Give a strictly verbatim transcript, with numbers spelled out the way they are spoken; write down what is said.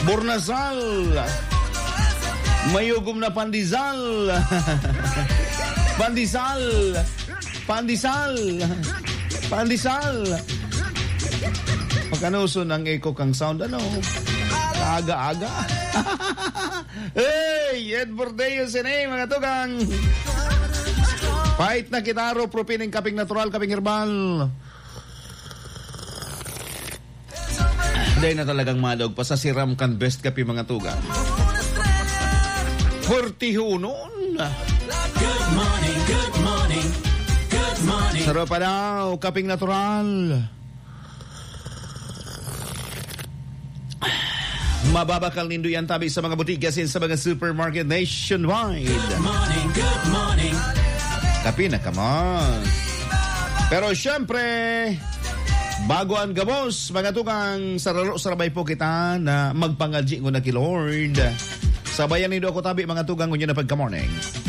Bornasal. Mayugom na pandisal. Pandisal. Pandisal. Pandisal. Pagkanuso ng echo kang sound, ano? Aga-aga. Hey, Ed Bordeo sinay, mga tugang. Fight na kitaro, propining kaping natural, kaping herbal. Dahil na talagang madog pa sa siram kan best kapi mga tugang. forty-one. Good morning, good morning, good morning. Sarap pa daw, kaping natural. Mababakal nindo yan tabi sa mga butigasin sa mga supermarket nationwide. Good morning, good morning. Kapi na kamon. Pero syempre, bago ang gamos, mga tukang sararo sarabay po kita na magpangadji ko na kay Lord. Sabayan nindo ako tabi mga tugang ngunyo na pagka-morning.